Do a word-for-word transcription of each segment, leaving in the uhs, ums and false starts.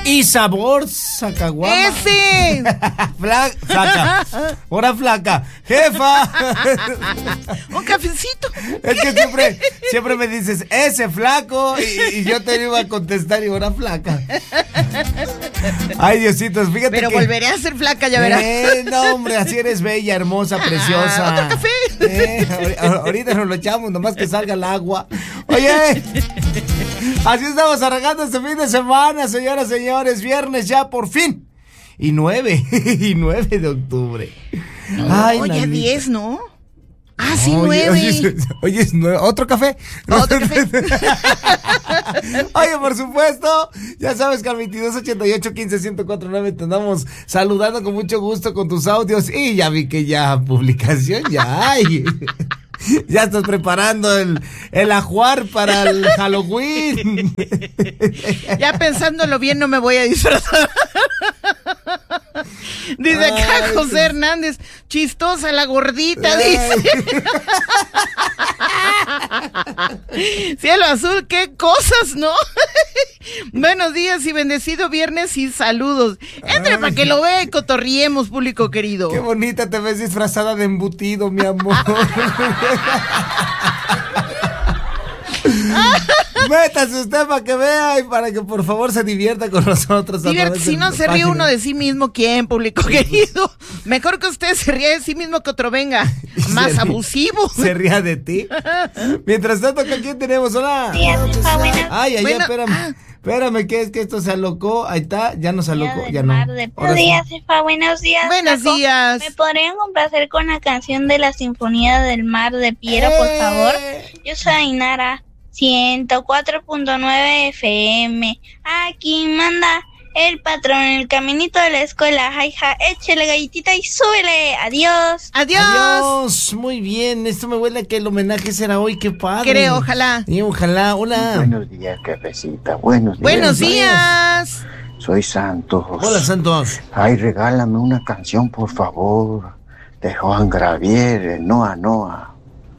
Y sabor sacaguama. ¡Ese! Fla- flaca. Hora flaca. Jefa. Un cafecito. Es que siempre, siempre me dices, ese flaco. Y, y yo te iba a contestar y hora flaca. Ay, Diositos, fíjate Pero que... volveré a ser flaca, ya verás. Eh, no, hombre, así eres bella, hermosa, preciosa. Ah, ¿otro café? Eh, ahor- ahorita nos lo echamos, nomás que salga el agua. Oye, así estamos arrancando este fin de semana, señoras, señores. Viernes ya, por fin. Y nueve, y nueve de octubre. Ay, Oye, nanita. diez, ¿no? Ah, sí, Oye, nueve. Oye, oye, es nueve. ¿Otro café? ¿Otro café? Oye, por supuesto, ya sabes que al veintidós ochenta y ocho quince ciento cuatro nueve te andamos saludando con mucho gusto con tus audios. Y ya vi que ya publicación ya hay. Ya estás preparando el, el ajuar para el Halloween. Ya pensándolo bien, no me voy a disfrazar. Dice acá Ay, José pues. Hernández, chistosa la gordita, dice. Cielo azul, qué cosas, ¿no? Buenos días y bendecido viernes y saludos. Entre para que lo vea y cotorriemos, público querido. Qué bonita te ves disfrazada de embutido, mi amor. Métase usted para que vea y para que por favor se divierta con nosotros. a Divierte, través si de no la se ríe página. uno de sí mismo, ¿quién, público querido? Mejor que usted se ríe de sí mismo que otro venga. Más Se ríe- abusivo. Se ría de ti. Mientras tanto, ¿a quién tenemos? Hola. Ay, ay, Bueno, ay, espérame. ah. Espérame, que es que esto se alocó. Ahí está, ya nos alocó. Del Ya no. mar de- Ahora Buenos sí. días, jefa. Buenos días. Buenos Flaco. días. ¿Me podrían complacer con la canción de la Sinfonía del Mar de Piero, por Eh. favor? Yo soy Ainara, ciento cuatro punto nueve F M. Aquí manda el patrón, el caminito de la escuela. Jaija, échele galletita y súbele. Adiós. Adiós. Adiós. Muy bien. Esto me huele a que el homenaje será hoy. Qué padre. Creo, ojalá. Y ojalá. Hola. Buenos días, cafecita. Buenos días. Buenos días. días. Soy Santos. Hola, Santos. Ay, regálame una canción, por favor. De Juan Gravier, de Noa Noa.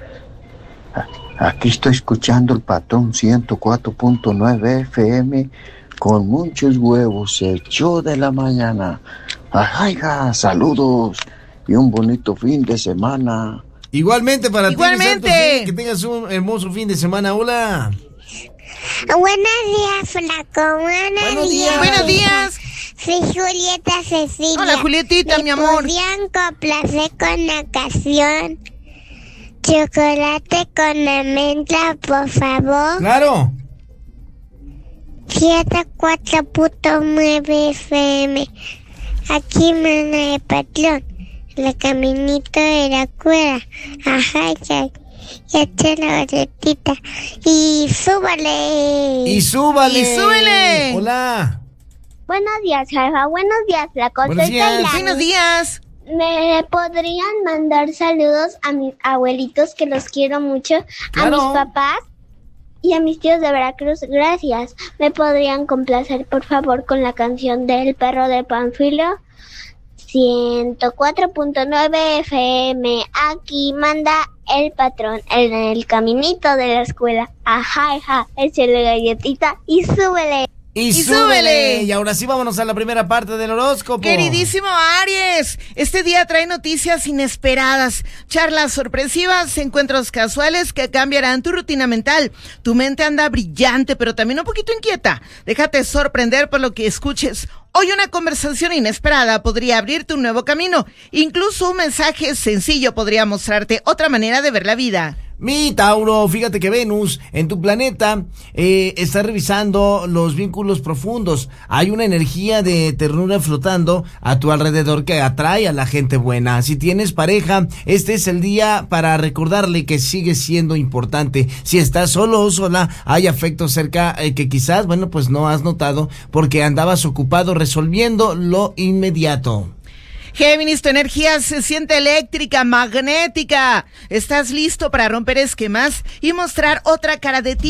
A- Aquí estoy escuchando el patrón ciento cuatro punto nueve F M con muchos huevos, el show de la mañana. Ajá, saludos y un bonito fin de semana. Igualmente para Igualmente. ti, mi Santos, sí, que tengas un hermoso fin de semana. Hola. Buenos días, flaco. Buenos, Buenos días. días. Buenos días. Soy Julieta Cecilia. Hola, Julietita, ¿Me mi amor. podrían complacer con la canción Chocolate con almendra, por favor? Claro. ciento cuatro punto nueve F M. Aquí manda el patrón. El caminito de la cuerda. Ajá, ya. Ya eché la galletita. Y súbale. Y súbale. Y súbele. Hola. Buenos días, jefa. Buenos días, flaco. Buenos Soy días. Tailani. Buenos días. ¿Me podrían mandar saludos a mis abuelitos, que los quiero mucho? Claro. A mis papás y a mis tíos de Veracruz. Gracias. ¿Me podrían complacer, por favor, con la canción del perro de Panfilo? ciento cuatro punto nueve F M. Aquí manda el patrón en el caminito de la escuela. Ajá, ajá. Échale galletita y súbele. Y, Y súbele. súbele. Y ahora sí vámonos a la primera parte del horóscopo. Queridísimo Aries, este día trae noticias inesperadas, charlas sorpresivas, encuentros casuales que cambiarán tu rutina mental. Tu mente anda brillante, pero también un poquito inquieta. Déjate sorprender por lo que escuches. Hoy una conversación inesperada podría abrirte un nuevo camino. Incluso un mensaje sencillo podría mostrarte otra manera de ver la vida. Mi Tauro, fíjate que Venus en tu planeta eh, está revisando los vínculos profundos. Hay una energía de ternura flotando a tu alrededor que atrae a la gente buena. Si tienes pareja, este es el día para recordarle que sigue siendo importante. Si estás solo o sola, hay afecto cerca eh, que quizás, bueno, pues no has notado porque andabas ocupado resolviendo lo inmediato. Géminis, tu energía se siente eléctrica, magnética. Estás listo para romper esquemas y mostrar otra cara de ti.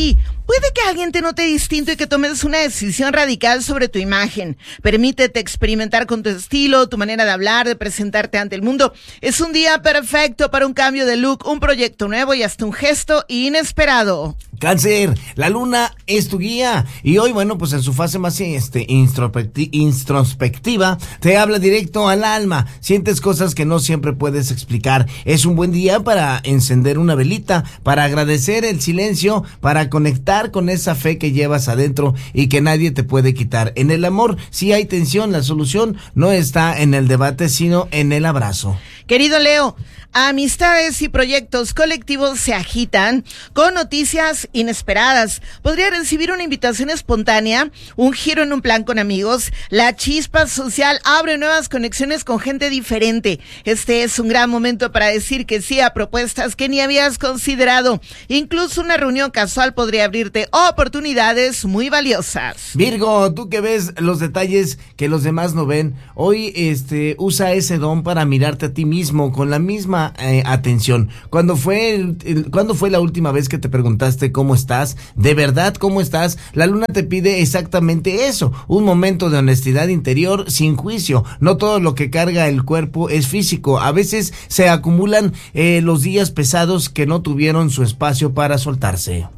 Puede que alguien te note distinto y que tomes una decisión radical sobre tu imagen. Permítete experimentar con tu estilo, tu manera de hablar, de presentarte ante el mundo. Es un día perfecto para un cambio de look, un proyecto nuevo y hasta un gesto inesperado. Cáncer, la luna es tu guía y hoy, bueno, pues en su fase más este, introspecti- introspectiva, te habla directo al alma. Sientes cosas que no siempre puedes explicar. Es un buen día para encender una velita, para agradecer el silencio, para conectar con esa fe que llevas adentro y que nadie te puede quitar. En el amor, si hay tensión, la solución no está en el debate, sino en el abrazo. Querido Leo, amistades y proyectos colectivos se agitan con noticias inesperadas. Podría recibir una invitación espontánea, un giro en un plan con amigos. La chispa social abre nuevas conexiones con gente diferente. Este es un gran momento para decir que sí a propuestas que ni habías considerado. Incluso una reunión casual podría abrirte oportunidades muy valiosas. Virgo, tú que ves los detalles que los demás no ven, hoy este usa ese don para mirarte a ti mismo con la misma eh, atención. ¿Cuándo fue, el, el, ¿Cuándo fue la última vez que te preguntaste cómo estás? ¿De verdad cómo estás? La luna te pide exactamente eso, un momento de honestidad interior sin juicio. No todo lo que carga el cuerpo es físico. A veces se acumulan eh, los días pesados que no tuvieron su espacio para soltarse.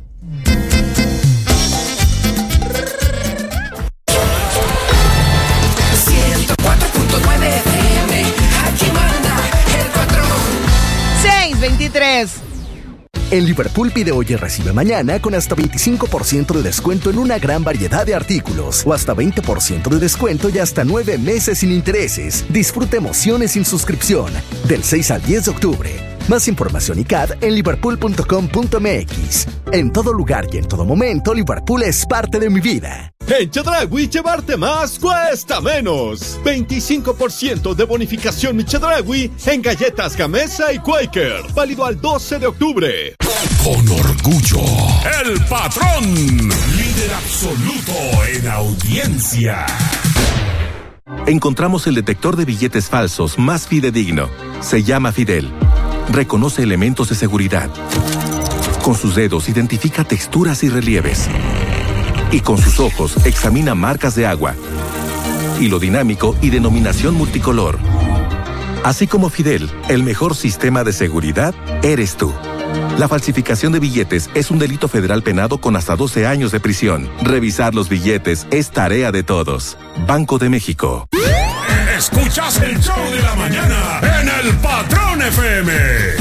veintitrés. En Liverpool pide hoy y recibe mañana con hasta veinticinco por ciento de descuento en una gran variedad de artículos o hasta veinte por ciento de descuento y hasta nueve meses sin intereses. Disfruta emociones sin suscripción del seis al diez de octubre. Más información y C A D en liverpool punto com punto m x. En todo lugar y en todo momento, Liverpool es parte de mi vida. En Chedraui llevarte más cuesta menos. veinticinco por ciento de bonificación Chedraui en galletas Gamesa y Quaker. Válido al doce de octubre. Con orgullo, el patrón. Líder absoluto en audiencia. Encontramos el detector de billetes falsos más fidedigno. Se llama Fidel. Reconoce elementos de seguridad. Con sus dedos identifica texturas y relieves. Y con sus ojos examina marcas de agua, hilo dinámico y denominación multicolor. Así como Fidel, el mejor sistema de seguridad eres tú. La falsificación de billetes es un delito federal penado con hasta doce años de prisión. Revisar los billetes es tarea de todos. Banco de México. Escuchas el show de la mañana en el Patrón F M.